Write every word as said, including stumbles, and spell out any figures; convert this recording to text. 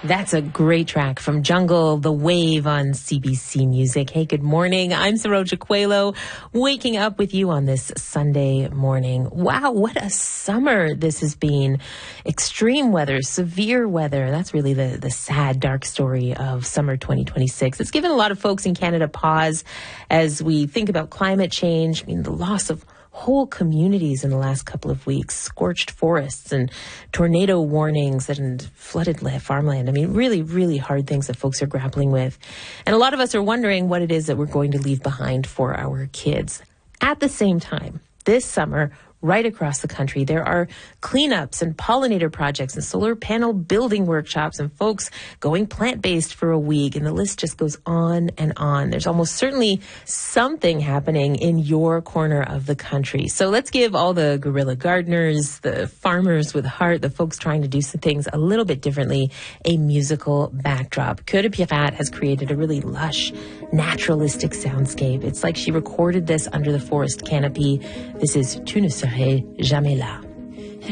That's a great track from Jungle, The Wave on C B C Music. Hey, good morning. I'm Saroja Coelho, waking up with you on this Sunday morning. Wow, what a summer this has been. Extreme weather, severe weather. That's really the, the sad, dark story of summer twenty twenty-six. It's given a lot of folks in Canada pause as we think about climate change. I mean, the loss of whole communities in the last couple of weeks, scorched forests and tornado warnings and flooded farmland. I mean, really, really hard things that folks are grappling with. And a lot of us are wondering what it is that we're going to leave behind for our kids. At the same time, this summer, right across the country, there are cleanups and pollinator projects and solar panel building workshops and folks going plant-based for a week. And the list just goes on and on. There's almost certainly something happening in your corner of the country. So let's give all the guerrilla gardeners, the farmers with heart, the folks trying to do some things a little bit differently, a musical backdrop. Coeur de Pirate has created a really lush, naturalistic soundscape. It's like she recorded this under the forest canopy. This is Tu ne serais jamais là.